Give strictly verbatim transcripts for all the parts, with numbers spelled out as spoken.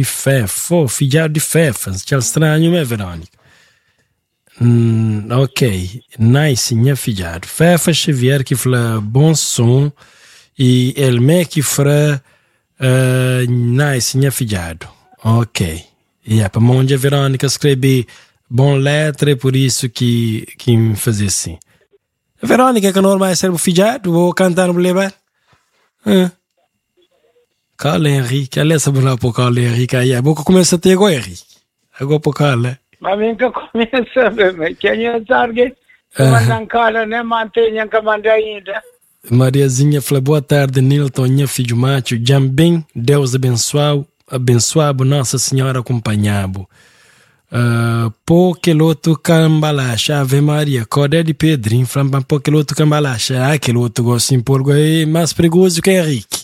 Fefo, filhado de Fefas, que é estranho, é Verônica? Hum, ok, nice, minha filhado. Fefa Xavier que fala bom som e ele que fala uh, nice, minha filhado. Ok. E yeah, para onde a Verônica escrever bom letra, é por isso que, que me fazia assim. A Verônica que normal é ser o filhado, vou cantar no levar. Hã? Carla Henrique, ela é sabendo lá para Carla Henrique, aí a boca começa a ter igual Henrique. Agora para Carla. Mas vem que começa, mas quem é o target? Mandam Carla, né? Mantenha que manda ainda. Mariazinha fala, boa tarde, Nilton, minha filho macho, bem, Deus abençoe, abençoe Nossa Senhora acompanhabo. Uh, pô que outro cambalacha, Ave Maria, Codé de Pedrinho, falando pô que outro cambalacha, ah, que outro gosto em porgo é mais perigoso que Henrique.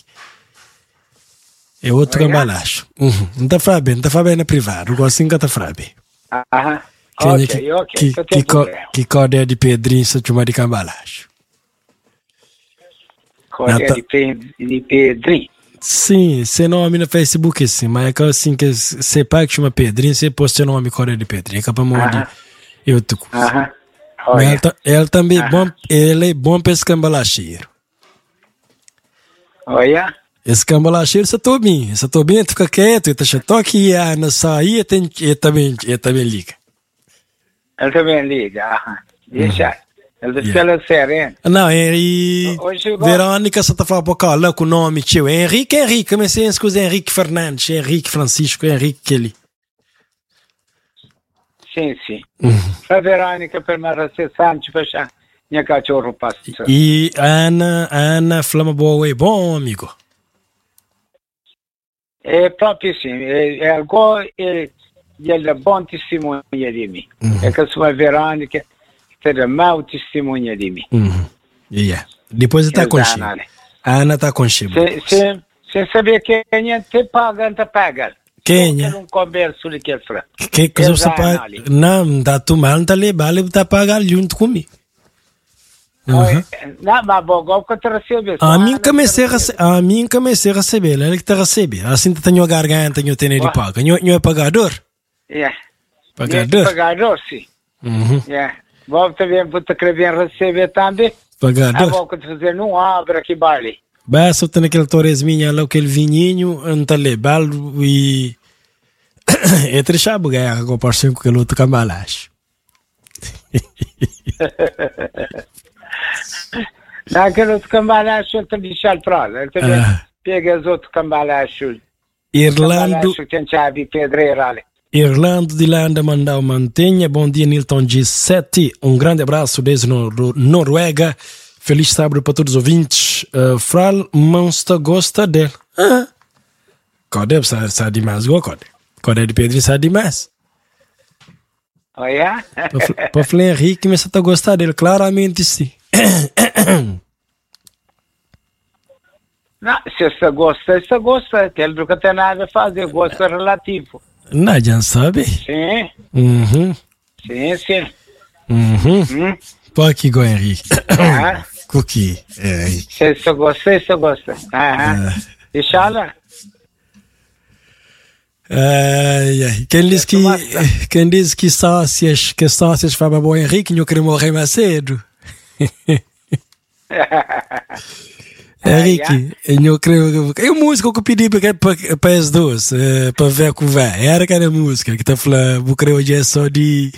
É outro cambalacho. Uhum. Não está falando bem, não está falando bem na privada, o gostinho que está falando bem. Aham, ok, ok, ok. Que, que, co, que Codé de Pedrinho se chama de cambalacho. Codé de, pe, de Pedrinho. Sim, seu nome no Facebook sim, mas é assim que você pai que chama Pedrinho, você posta seu nome Codé de Pedrinho, que é para morrer. Eu te curso. Aham. Mas ele, ele também é bom, ele é bom para esse cambalacheiro. Olha. Esse cambalacheiro, você tô bem, você tô bem, fica quieto, ele tá aqui, ah, na saída, ele também, ele também liga. Ele também liga, aham. Deixa. Ele fica yeah. sereno. Não, e Verônica só tá falando por cá, com o nome tio, Henrique, Henrique, comecei a escutar Henrique Fernandes, Henrique Francisco, Henrique Kelly. Sim, sim. Uhum. A Verônica, per me acessar, tipo, já, minha cachorro passa. E Ana, Ana, flama boa, é bom, amigo? É próprio sim, é, é algo, é, ele é bom testemunha de mim. Uhum. É que a sua Verônica será mau testemunha de mim. Uhum. Yeah. Depois está com Chico. A Ana está com Chico. Você sabia que quem te paga, te paga. Quem é? Não converso de que fra. Que que você paga? Não, tá tomando, tá levando, ele tá pagando junto comigo. Uhum. Não, mas bom, igual que eu te recebo. A mim comecei a receber, a mim comecei a receber, ele que te recebe. Assim tu tem a garganta, eu tenho de paga. Eu é pagador? É. Pagador? Pagador, sim. Uhum. É. Vou também, vou te querer receber também. Pagador? Vou te fazer não abre aqui, baile. Basta eu ter aquele torresminha lá, aquele vinhinho, não tá levando e... É trechado, ganhar a comparação com aquele outro cambalacho. Naquele outro cambalacho, ele te deixa para lá. Ele também ah. pega os outros cambalachos. Irlando... Que tem chave pedreira ali. Irlando de Landa Mandau Mantenha. Bom dia, Nilton G sete. Um grande abraço desde Nor Noruega. Feliz sábado para todos os ouvintes. Uh, Fral Monster gosta dele. Ah. Codé sabe, sabe demais, igual Codé. Codé de Pedro sabe demais. Olha? Para falar Henrique, começa a gostar dele, claramente sim. Não, se você gosta, você gosta. Ele nunca tem nada a fazer, gosto é relativo. Não, já sabe? Sim. Uhum. Sim, sim. Uhum. Hum. Pô, aqui igual Henrique. Ah. Cookie. É. Se você gosta, você gosta. Aham. Ah. Deixa lá. Ai, ai. Quem diz que, quem diz que sócias, que sócias fala bom Henrique, não queria morrer mais cedo. Henrique, eu creio que. É a música que eu pedi para as duas, para ver como vai. Era aquela música que está falando, eu creio hoje é só de.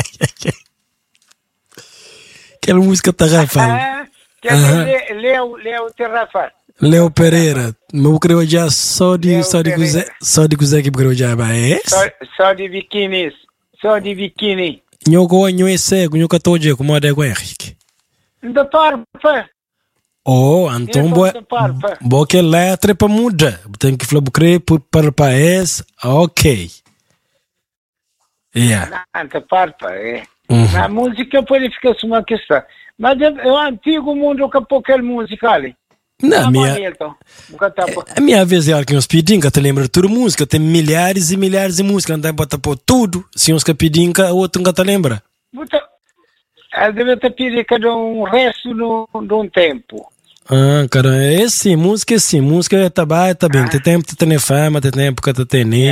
Aquela música tá Rafael. Leo, Leo Terrafa. Leo Pereira, meu creio já só de só de Guzé, só de Guzé que creio já vai. Só, só de biquínis, só de biquíni. Nho go nho é cego, nho catoje como é com Henrique. Da parpa. Oh, então boa. Boa que letra para mudar. Tem que falar creio por para país. OK. Yeah. Não, da parpa, é. Uhum. Na música pode ficar uma questão. Mas é o antigo mundo que pouca música ali. Não, minha, a minha vez é que uns pedem que te lembra de tudo música, tem milhares e milhares de músicas, não tem para pôr tudo. Se uns que pedem que o outro nunca te lembra. Ela deve te pedir que dá um resto de um tempo. Ah, cara, é sim, música é sim, música é tá bem, tá bem, tem tempo que tem fama, tem tempo que tem